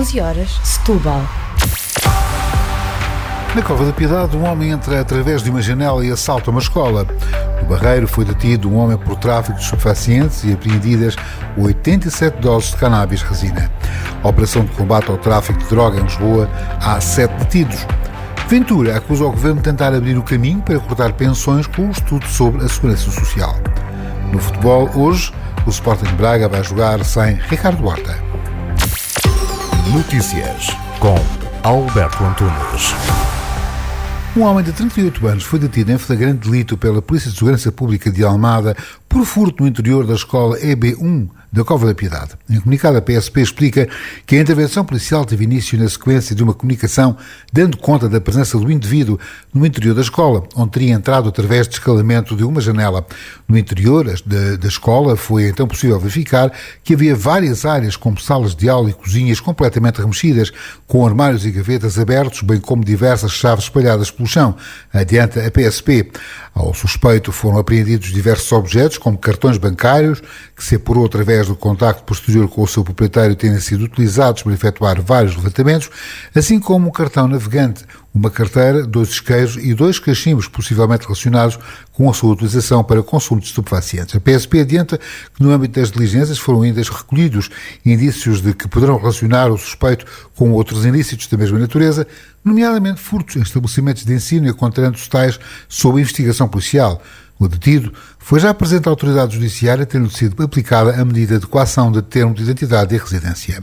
11h, Setúbal. Na Cova da Piedade, um homem entra através de uma janela e assalta uma escola. No Barreiro foi detido um homem por tráfico de estupefacientes e apreendidas 87 doses de cannabis resina. A operação de combate ao tráfico de droga em Lisboa, há 7 detidos. Ventura acusa o governo de tentar abrir o caminho para cortar pensões com o estudo sobre a segurança social. No futebol, hoje, o Sporting Braga vai jogar sem Ricardo Horta. Notícias com Alberto Antunes. Um homem de 38 anos foi detido em flagrante delito pela Polícia de Segurança Pública de Almada por furto no interior da escola EB1 da Cova da Piedade. Em comunicado, a PSP explica que a intervenção policial teve início na sequência de uma comunicação dando conta da presença do indivíduo no interior da escola, onde teria entrado através de escalamento de uma janela. No interior da escola foi então possível verificar que havia várias áreas como salas de aula e cozinhas completamente remexidas, com armários e gavetas abertos, bem como diversas chaves espalhadas pelo chão. Adianta a PSP. Ao suspeito foram apreendidos diversos objetos, como cartões bancários, que se apurou através do contacto posterior com o seu proprietário terem sido utilizados para efetuar vários levantamentos, assim como um cartão navegante, uma carteira, 2 isqueiros e 2 cachimbos possivelmente relacionados com a sua utilização para consumo de estupefacientes. A PSP adianta que no âmbito das diligências foram ainda recolhidos indícios de que poderão relacionar o suspeito com outros ilícitos da mesma natureza, nomeadamente furtos em estabelecimentos de ensino, encontrando os tais sob investigação policial. O detido foi já apresentado à autoridade judiciária, tendo sido aplicada a medida de coação de termo de identidade e residência.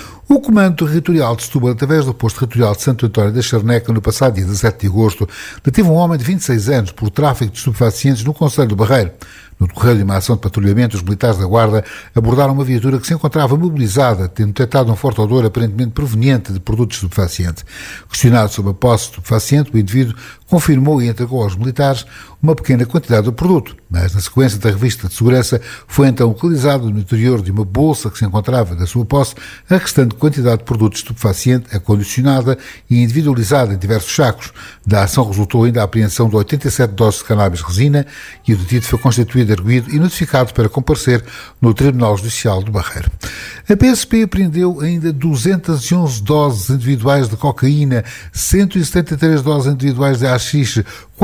O Comando Territorial de Setúbal, através do Posto Territorial de Santo António da Charneca, no passado dia 17 de agosto, deteve um homem de 26 anos por tráfico de estupefacientes no concelho do Barreiro. No decorrer de uma ação de patrulhamento, os militares da Guarda abordaram uma viatura que se encontrava mobilizada, tendo detectado um forte odor aparentemente proveniente de produtos estupefacientes. Questionado sobre a posse de estupefaciente, o indivíduo confirmou e entregou aos militares uma pequena quantidade do produto, mas na sequência da revista de segurança foi então localizado no interior de uma bolsa que se encontrava da sua posse a restante quantidade de produto estupefaciente acondicionada e individualizada em diversos sacos. Da ação resultou ainda a apreensão de 87 doses de cannabis resina e o detido foi constituído, arguido e notificado para comparecer no Tribunal Judicial do Barreiro. A PSP apreendeu ainda 211 doses individuais de cocaína, 173 doses individuais de haxixe,